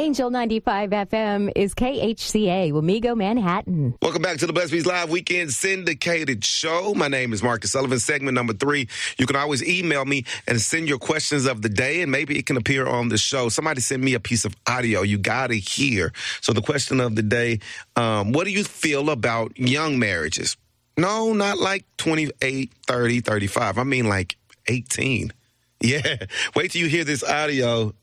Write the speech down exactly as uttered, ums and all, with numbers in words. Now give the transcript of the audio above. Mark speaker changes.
Speaker 1: Angel ninety-five F M is K H C A, Wamego, Manhattan.
Speaker 2: Welcome back to the Blessed Beats Live Weekend Syndicated Show. My name is Marcus Sullivan, segment number three. You can always email me and send your questions of the day, and maybe it can appear on the show. Somebody send me a piece of audio. You got to hear. So the question of the day, um, what do you feel about young marriages? No, not like twenty-eight, thirty, thirty-five. I mean like eighteen. Yeah. Wait till you hear this audio.